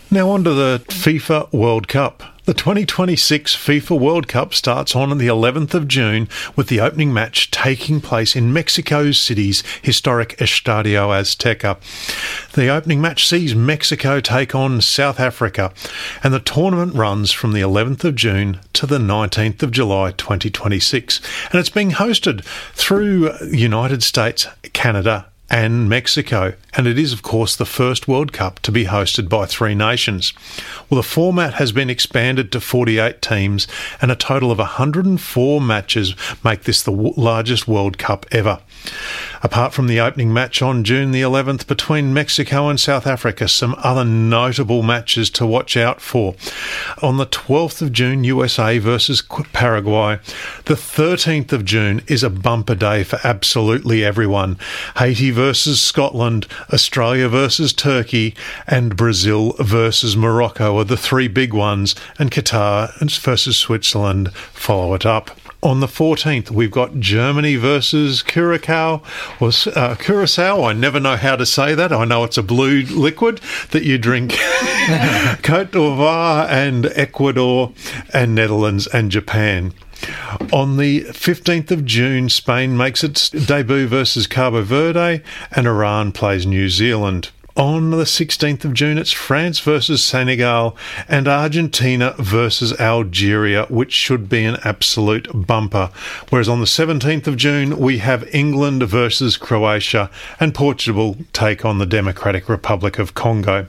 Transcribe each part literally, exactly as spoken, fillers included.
Now on to the FIFA World Cup. The twenty twenty-six FIFA World Cup starts on the eleventh of June with the opening match taking place in Mexico City's historic Estadio Azteca. The opening match sees Mexico take on South Africa, and the tournament runs from the eleventh of June to the nineteenth of July twenty twenty-six, and it's being hosted through United States, Canada and Mexico, and it is of course the first World Cup to be hosted by three nations. Well, the format has been expanded to forty-eight teams, and a total of one hundred four matches make this the largest World Cup ever. Apart from the opening match on June the eleventh between Mexico and South Africa, some other notable matches to watch out for. On the twelfth of June, U S A versus Paraguay. The thirteenth of June is a bumper day for absolutely everyone. Haiti versus Scotland, Australia versus Turkey, and Brazil versus Morocco are the three big ones, and Qatar versus Switzerland follow it up. On the fourteenth, we've got Germany versus Curacao, or uh, Curacao. I never know how to say that. I know it's a blue liquid that you drink. Côte d'Ivoire and Ecuador, and Netherlands and Japan. On the fifteenth of June, Spain makes its debut versus Cabo Verde, and Iran plays New Zealand. On the sixteenth of June, it's France versus Senegal and Argentina versus Algeria, which should be an absolute bumper. Whereas on the seventeenth of June, we have England versus Croatia and Portugal take on the Democratic Republic of Congo.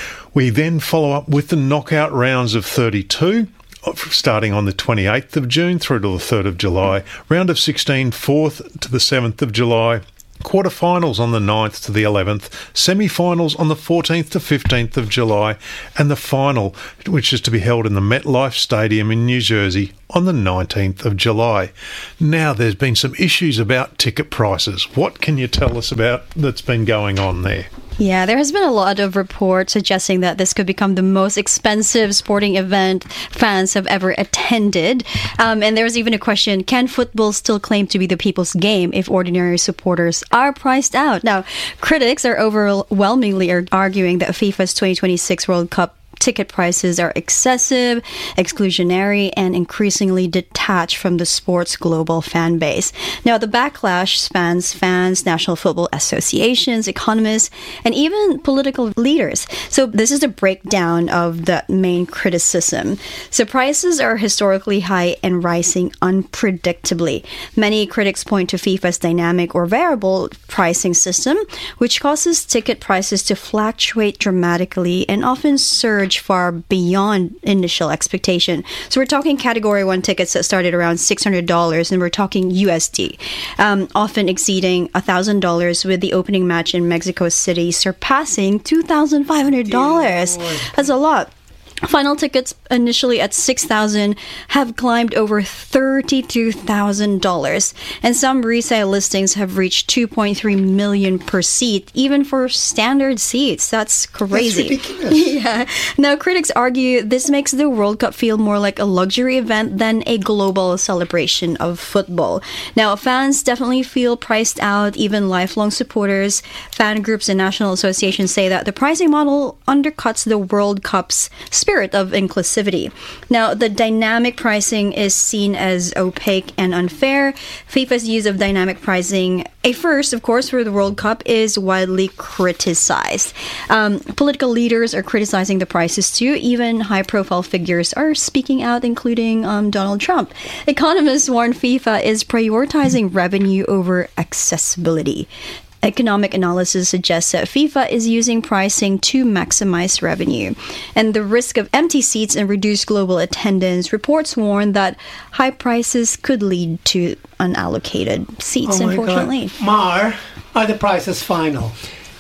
We then follow up with the knockout rounds of thirty-two, starting on the twenty-eighth of June through to the third of July. Round of sixteen, fourth to the seventh of July. Quarterfinals on the ninth to the eleventh, semi-finals on the fourteenth to fifteenth of July, and the final, which is to be held in the MetLife Stadium in New Jersey on the nineteenth of July. Now, there's been some issues about ticket prices. What can you tell us about that's been going on there? Yeah, there has been a lot of reports suggesting that this could become the most expensive sporting event fans have ever attended. Um, and there was even a question, can football still claim to be the people's game if ordinary supporters are priced out? Now, critics are overwhelmingly arguing that FIFA's twenty twenty-six World Cup ticket prices are excessive, exclusionary, and increasingly detached from the sport's global fan base. Now, the backlash spans fans, national football associations, economists, and even political leaders. So this is a breakdown of the main criticism. So prices are historically high and rising unpredictably. Many critics point to FIFA's dynamic or variable pricing system, which causes ticket prices to fluctuate dramatically and often surge far beyond initial expectation. So we're talking Category one tickets that started around six hundred dollars, and we're talking U S D, um, often exceeding one thousand dollars, with the opening match in Mexico City surpassing two thousand five hundred dollars. That's a lot. Final tickets, initially at six thousand dollars, have climbed over thirty-two thousand dollars, and some resale listings have reached two point three million dollars per seat, even for standard seats. That's crazy. That's ridiculous. Yeah. Now, critics argue this makes the World Cup feel more like a luxury event than a global celebration of football. Now, fans definitely feel priced out. Even lifelong supporters, fan groups, and national associations say that the pricing model undercuts the World Cup's spirit of inclusivity. Now, the dynamic pricing is seen as opaque and unfair. FIFA's use of dynamic pricing, a first, of course, for the World Cup, is widely criticized. Um, political leaders are criticizing the prices too. Even high-profile figures are speaking out, including um, Donald Trump. Economists warn FIFA is prioritizing revenue over accessibility. Economic analysis suggests that FIFA is using pricing to maximize revenue. And the risk of empty seats and reduced global attendance, reports warn that high prices could lead to unallocated seats, oh my unfortunately. God. Mar, are the prices final?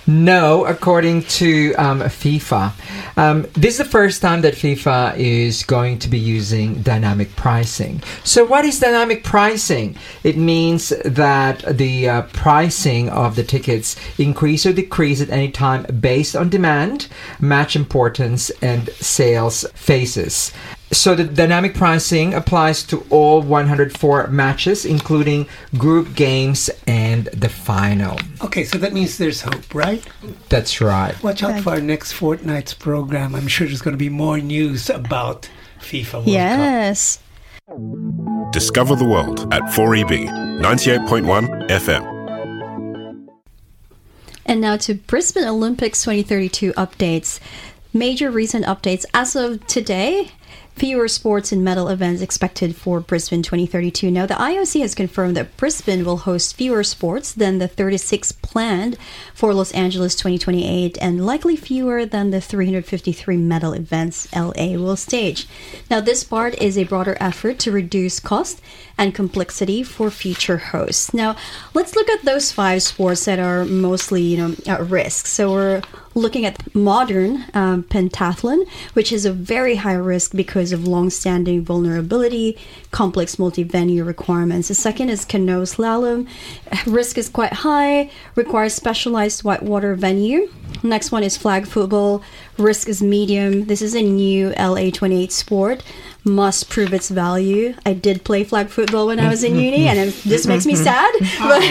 No, according to um, FIFA. Um, this is the first time that FIFA is going to be using dynamic pricing. So what is dynamic pricing? It means that the uh, pricing of the tickets increase or decrease at any time based on demand, match importance, and sales phases. So the dynamic pricing applies to all one hundred four matches, including group games and the final. Okay, so that means there's hope, right? That's right. Watch out Okay. for our next fortnight's program. I'm sure there's going to be more news about FIFA World Cup. Yes. Discover the world at four E B ninety-eight point one F M. And now to Brisbane Olympics twenty thirty-two updates. Major recent updates. As of today, fewer sports and medal events expected for Brisbane twenty thirty-two. Now, the I O C has confirmed that Brisbane will host fewer sports than the thirty-six planned for Los Angeles twenty twenty-eight and likely fewer than the three hundred fifty-three medal events L A will stage. Now, this part is a broader effort to reduce cost and complexity for future hosts. Now, let's look at those five sports that are mostly, you know, at risk. So we're looking at modern um, pentathlon, which is a very high risk because of long-standing vulnerability, complex multi-venue requirements. The second is canoe slalom. Risk is quite high, requires specialized whitewater venue. Next one is flag football. Risk is medium. This is a new L A twenty-eight sport. Must prove its value. I did play flag football when I was in uni, and it, this makes me sad. But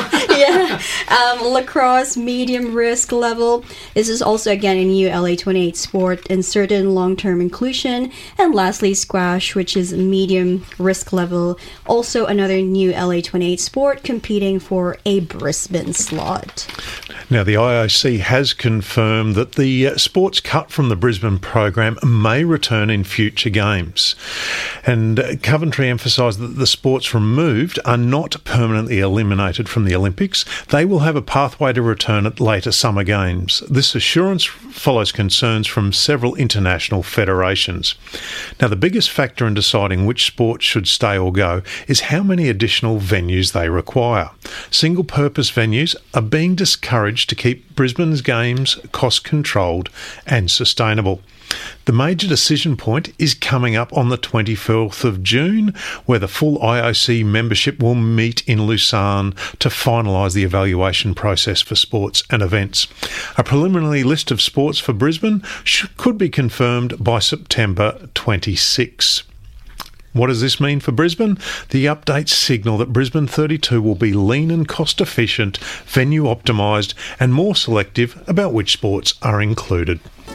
yeah, um, lacrosse, medium risk level. This is also again a new L A twenty-eight sport and certain long-term inclusion. And lastly, squash, which is medium risk level. Also another new L A twenty-eight sport competing for a Brisbane slot. Now, the I O C has confirmed that the uh, sports cut from the Brisbane program may return in future games. And uh, Coventry emphasised that the sports removed are not permanently eliminated from the Olympics. They will have a pathway to return at later summer games. This assurance follows concerns from several international federations. Now, the biggest factor in deciding which sports should stay or go is how many additional venues they require. Single-purpose venues are being discouraged to keep Brisbane's games cost-controlled and sustainable. The major decision point is coming up on the twenty-fourth of June, where the full I O C membership will meet in Lucerne to finalise the evaluation process for sports and events. A preliminary list of sports for Brisbane sh- could be confirmed by September twenty-sixth. What does this mean for Brisbane? The updates signal that Brisbane thirty-two will be lean and cost efficient, venue optimised and more selective about which sports are included.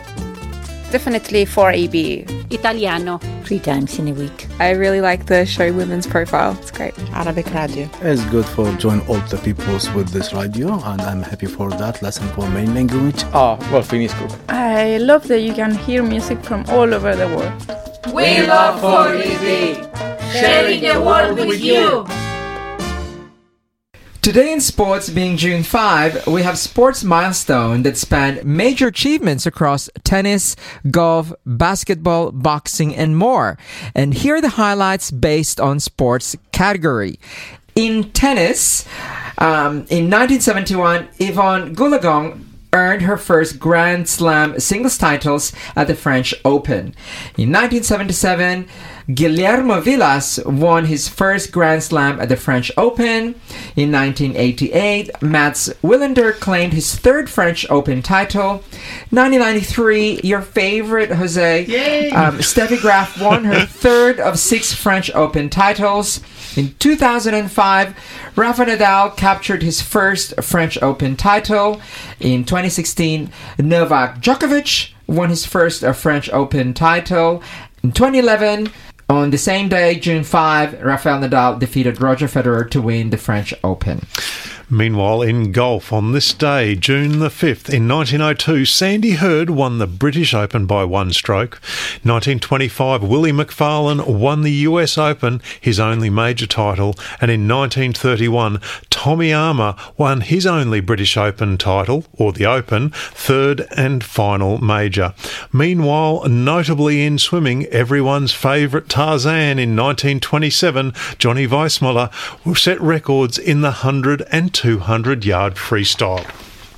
Definitely four E B. Italiano. Three times in a week. I really like the show Women's Profile. It's great. Arabic radio. It's good for join all the peoples with this radio, and I'm happy for that. Lesson for main language. Oh, well, Finisco. I love that you can hear music from all over the world. We love four E B, sharing the world with you. Today in sports, being June fifth, we have sports milestone that span major achievements across tennis, golf, basketball, boxing, and more. And here are the highlights based on sports category. In tennis, um, in nineteen seventy-one, Yvonne Goolagong earned her first Grand Slam singles titles at the French Open. In nineteen seventy-seven, Guillermo Vilas won his first Grand Slam at the French Open. In nineteen eighty-eight, Mats Wilander claimed his third French Open title. nineteen ninety-three, your favorite, Jose, um, Steffi Graf won her third of six French Open titles. In two thousand five, Rafa Nadal captured his first French Open title. In twenty sixteen, Novak Djokovic won his first French Open title. In twenty eleven, on the same day, June fifth, Rafael Nadal defeated Roger Federer to win the French Open. Meanwhile, in golf, on this day, June the fifth, in nineteen oh two, Sandy Hurd won the British Open by one stroke. nineteen twenty-five, Willie McFarlane won the U S Open, his only major title. And in nineteen thirty-one, Tommy Armour won his only British Open title, or the Open, third and final major. Meanwhile, notably in swimming, everyone's favourite Tarzan in nineteen twenty-seven, Johnny Weissmuller, set records in the one hundred and two hundred yard freestyle.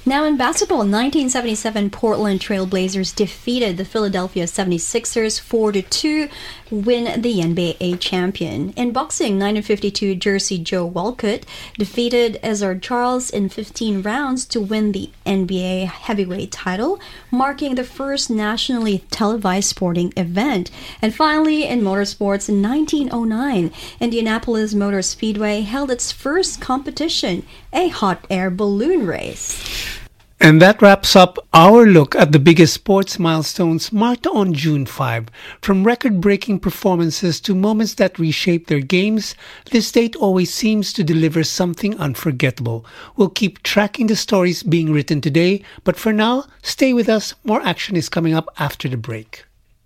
Now in basketball, nineteen seventy-seven Portland Trail Blazers defeated the Philadelphia seventy-sixers four to two, win the N B A champion. In boxing, nineteen fifty-two Jersey Joe Walcott defeated Ezzard Charles in fifteen rounds to win the N B A heavyweight title, marking the first nationally televised sporting event. And finally, in motorsports, in nineteen oh nine, Indianapolis Motor Speedway held its first competition, a hot air balloon race. And that wraps up our look at the biggest sports milestones marked on June fifth. From record-breaking performances to moments that reshape their games, this date always seems to deliver something unforgettable. We'll keep tracking the stories being written today, but for now, stay with us. More action is coming up after the break.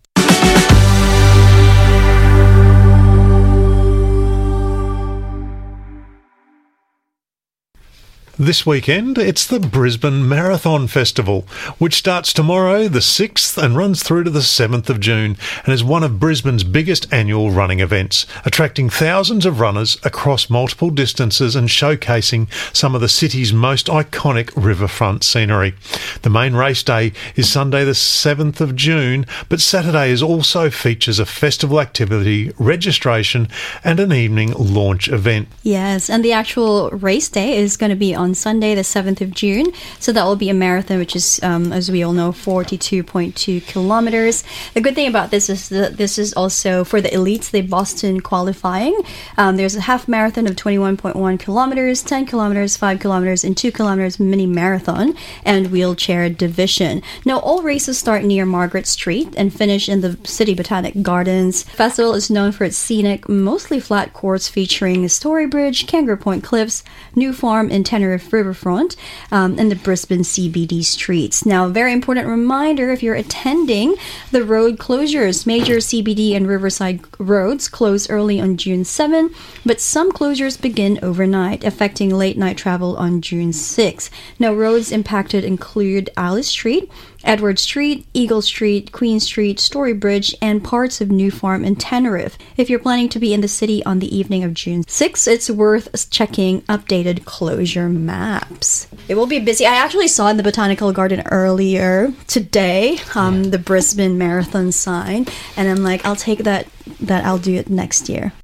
This weekend, it's the Brisbane Marathon Festival, which starts tomorrow, the sixth, and runs through to the seventh of June, and is one of Brisbane's biggest annual running events, attracting thousands of runners across multiple distances and showcasing some of the city's most iconic riverfront scenery. The main race day is Sunday, the seventh of June, but Saturday is also features a festival activity, registration, and an evening launch event. Yes, and the actual race day is going to be on Sunday, the seventh of June. So that will be a marathon, which is, um, as we all know, forty-two point two kilometers. The good thing about this is that this is also for the elites, the Boston qualifying. Um, there's a half marathon of twenty-one point one kilometers, ten kilometers, five kilometers, and two kilometers mini marathon and wheelchair division. Now, all races start near Margaret Street and finish in the City Botanic Gardens. The festival is known for its scenic, mostly flat course featuring Story Bridge, Kangaroo Point Cliffs, New Farm, and Tenerife Riverfront, um, and the Brisbane C B D streets. Now, a very important reminder, if you're attending the road closures, major C B D and Riverside roads close early on June seventh, but some closures begin overnight, affecting late night travel on June sixth. Now, roads impacted include Alice Street, Edward Street, Eagle Street, Queen Street, Story Bridge, and parts of New Farm and Tenerife. If you're planning to be in the city on the evening of June sixth, it's worth checking updated closure maps. It will be busy. I actually saw in the Botanical Garden earlier today um, the Brisbane Marathon sign, and I'm like, I'll take that, that I'll do it next year.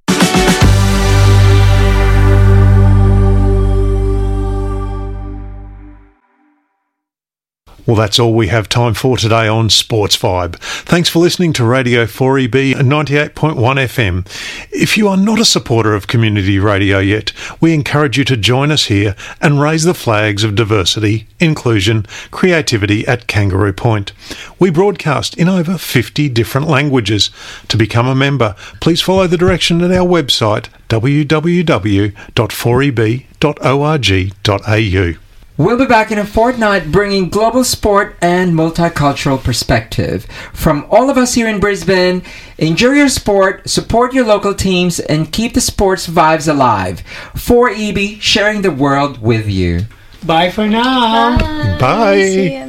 Well, that's all we have time for today on Sports Vibe. Thanks for listening to Radio four E B ninety-eight point one F M. If you are not a supporter of community radio yet, we encourage you to join us here and raise the flags of diversity, inclusion, creativity at Kangaroo Point. We broadcast in over fifty different languages. To become a member, please follow the direction at our website w w w dot four e b dot org dot a u. We'll be back in a fortnight bringing global sport and multicultural perspective. From all of us here in Brisbane, enjoy your sport, support your local teams, and keep the sports vibes alive. four E B, sharing the world with you. Bye for now. Bye. Bye.